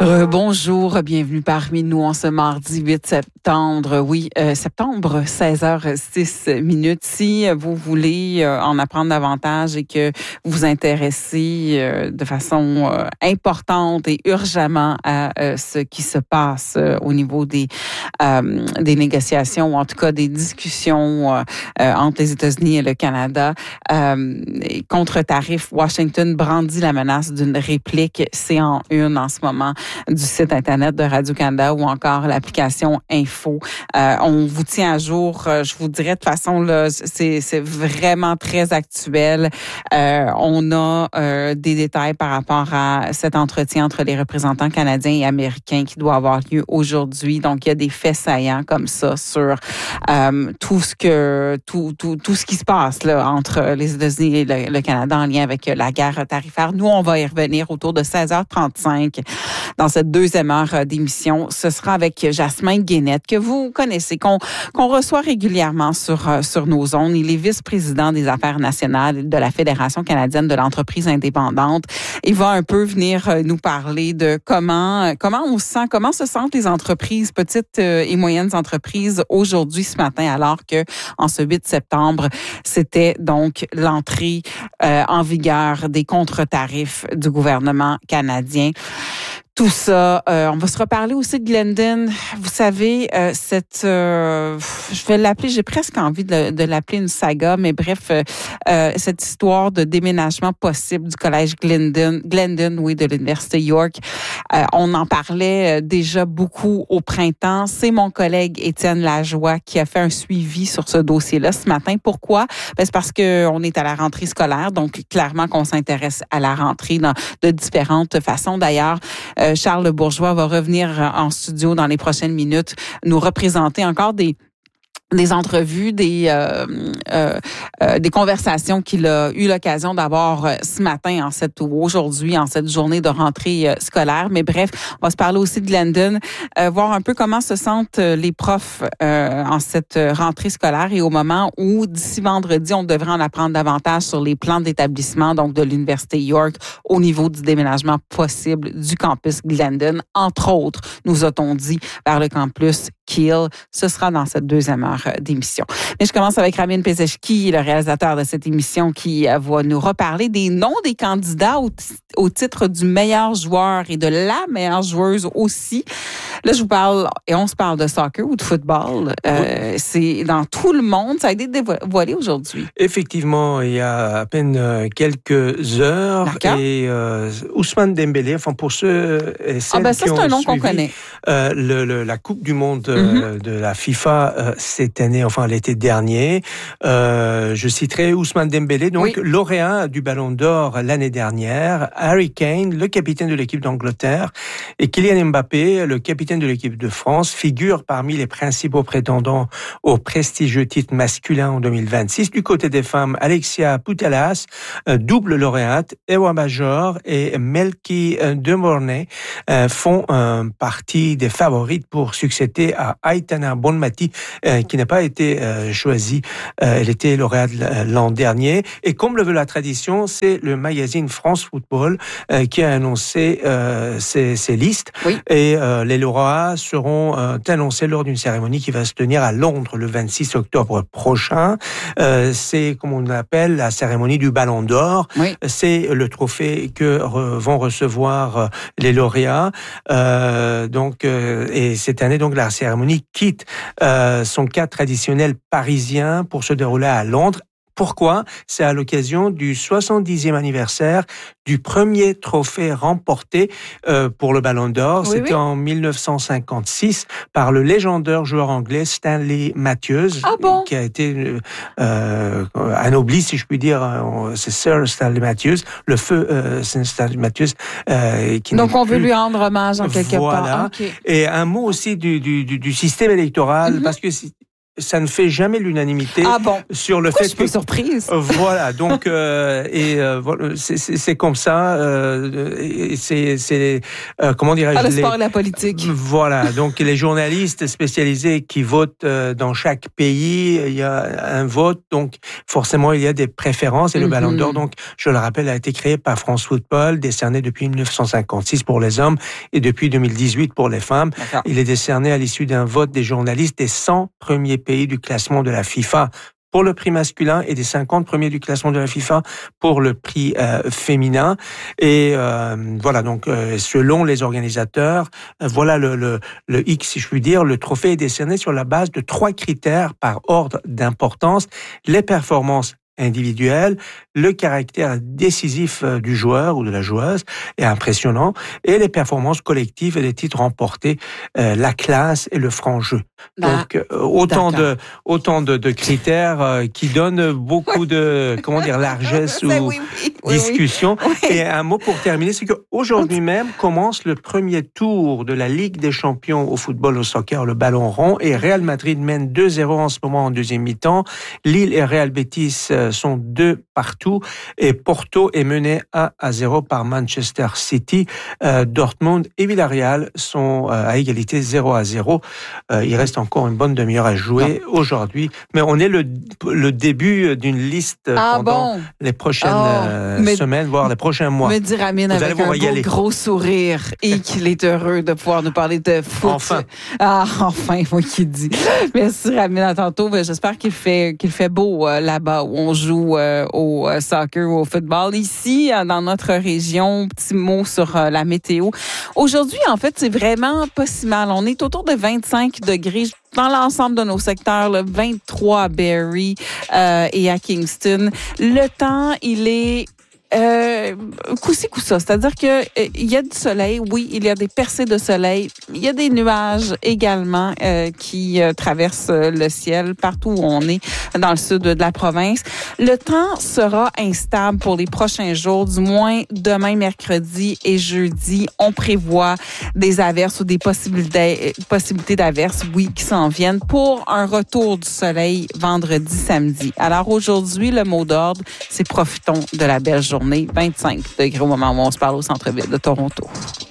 Bonjour, bienvenue parmi nous en ce mardi 8 septembre. Oui, septembre, 16h06. Si vous voulez en apprendre davantage et que vous vous intéressez de façon importante et urgemment à ce qui se passe au niveau des négociations, ou en tout cas des discussions entre les États-Unis et le Canada, contre tarifs, Washington brandit la menace d'une réplique. C'est en une en ce moment du site Internet de Radio-Canada ou encore l'application Info. On vous tient à jour, je vous dirais de façon, là, c'est vraiment très actuel. On a des détails par rapport à cet entretien entre les représentants canadiens et américains qui doit avoir lieu aujourd'hui. Donc, il y a des faits saillants comme ça sur tout ce qui se passe là, entre les États-Unis et le Canada en lien avec la guerre tarifaire. Nous, on va y revenir autour de 16h35 dans cette deuxième heure d'émission. Ce sera avec Jasmin Guénette, que vous connaissez, qu'on reçoit régulièrement sur nos ondes. Il est vice-président des affaires nationales de la Fédération canadienne de l'entreprise indépendante. Il va un peu venir nous parler de comment se sentent les entreprises, petites et moyennes entreprises aujourd'hui, ce matin, alors que en ce 8 septembre, c'était donc l'entrée en vigueur des contre-tarifs du gouvernement canadien. Tout ça, on va se reparler aussi de Glendon. Vous savez, je vais l'appeler, j'ai presque envie de l'appeler une saga, mais bref, cette histoire de déménagement possible du collège Glendon, oui, de l'Université York. On en parlait déjà beaucoup au printemps. C'est mon collègue Étienne Lajoie qui a fait un suivi sur ce dossier-là ce matin. Pourquoi? Ben, c'est parce qu'on est à la rentrée scolaire, donc clairement qu'on s'intéresse à la rentrée de différentes façons. D'ailleurs, Charles Bourgeois va revenir en studio dans les prochaines minutes, nous représenter encore des entrevues, des conversations qu'il a eu l'occasion d'avoir ce matin aujourd'hui, en cette journée de rentrée scolaire. Mais bref, on va se parler aussi de Glendon, voir un peu comment se sentent les profs en cette rentrée scolaire et au moment où, d'ici vendredi, on devrait en apprendre davantage sur les plans d'établissement donc de l'Université York au niveau du déménagement possible du campus Glendon, entre autres, nous a-t-on dit, vers le campus Keele. Ce sera dans cette deuxième heure d'émission. Mais je commence avec Ramin Pezeshki, le réalisateur de cette émission, qui va nous reparler des noms des candidats au titre du meilleur joueur et de la meilleure joueuse aussi. Là, je vous parle, et on se parle de soccer ou de football. C'est dans tout le monde. Ça a été dévoilé aujourd'hui. Effectivement, il y a à peine quelques heures. D'accord. Et Ousmane Dembélé, enfin pour ceux et celles ça, qui c'est ont un nom suivi qu'on connaît. la Coupe du Monde de la FIFA cette année, enfin l'été dernier. Je citerai Ousmane Dembélé, donc lauréat du Ballon d'Or l'année dernière, Harry Kane, le capitaine de l'équipe d'Angleterre, et Kylian Mbappé, le capitaine de l'équipe de France, figurent parmi les principaux prétendants au prestigieux titre masculin en 2026. Du côté des femmes, Alexia Putellas, double lauréate, Ewa Major et Melky de Mornay font partie des favorites pour succéder à Aitana Bonmati, qui n'a pas été choisie. Elle était lauréate l'an dernier. Et comme le veut la tradition, c'est le magazine France Football qui a annoncé ces listes. Oui. Et les lauréats seront annoncés lors d'une cérémonie qui va se tenir à Londres le 26 octobre prochain. C'est, comme on l'appelle, la cérémonie du Ballon d'Or. Oui. C'est le trophée que vont recevoir les lauréats. Et cette année, donc, la cérémonie quitte son cadre traditionnel parisien pour se dérouler à Londres. Pourquoi? C'est à l'occasion du 70e anniversaire du premier trophée remporté pour le Ballon d'Or. C'était en 1956 par le légendaire joueur anglais Stanley Matthews, qui a été anobli, si je puis dire. C'est Sir Stanley Matthews, le feu Stanley Matthews. Donc on veut lui rendre hommage en quelque part. Okay. Et un mot aussi du système électoral, parce que ça ne fait jamais l'unanimité sur le fait que... Je suis surprise. Voilà, donc c'est comme ça. Comment dirais-je, le sport et la politique. Voilà, donc les journalistes spécialisés qui votent dans chaque pays, il y a un vote, donc forcément il y a des préférences. Et le Ballon d'Or, donc je le rappelle, a été créé par France Football, décerné depuis 1956 pour les hommes et depuis 2018 pour les femmes. D'accord. Il est décerné à l'issue d'un vote des journalistes des 100 premiers pays du classement de la FIFA pour le prix masculin et des 50 premiers du classement de la FIFA pour le prix féminin. Et voilà, donc selon les organisateurs, voilà le X, si je puis dire, le trophée est décerné sur la base de 3 critères par ordre d'importance: les performances individuel, le caractère décisif du joueur ou de la joueuse est impressionnant, et les performances collectives et les titres remportés, la classe et le franc jeu. Donc autant de critères qui donnent beaucoup de largesse ou discussion. Oui. Et un mot pour terminer, c'est qu'aujourd'hui même commence le premier tour de la Ligue des champions au football, au soccer, le ballon rond, et Real Madrid mène 2-0 en ce moment en deuxième mi-temps. Lille et Real Betis sont 2 partout, et Porto est mené 1-0 par Manchester City. Dortmund et Villarreal sont à égalité 0-0. Il reste encore une bonne demi-heure à jouer aujourd'hui, mais on est le début d'une liste pendant les prochaines semaines, voire les prochains mois. Me dit Amine avec un gros sourire et qu'il est heureux de pouvoir nous parler de foot. Enfin. Enfin, moi qui dis. Merci Amine, à tantôt. J'espère qu'il fait beau là-bas où on joue au soccer ou au football. Ici, dans notre région, petit mot sur la météo. Aujourd'hui, en fait, c'est vraiment pas si mal. On est autour de 25 degrés dans l'ensemble de nos secteurs, le 23 à Barrie et à Kingston. Le temps, il est coup-ci, coup-ça. C'est-à-dire que il y a du soleil, oui, il y a des percées de soleil. Il y a des nuages également qui traversent le ciel partout où on est dans le sud de la province. Le temps sera instable pour les prochains jours, du moins demain, mercredi et jeudi. On prévoit des averses ou des possibilités d'averses, oui, qui s'en viennent, pour un retour du soleil vendredi, samedi. Alors aujourd'hui, le mot d'ordre, c'est profitons de la belle journée. 25 degrés au moment où on se parle au centre-ville de Toronto.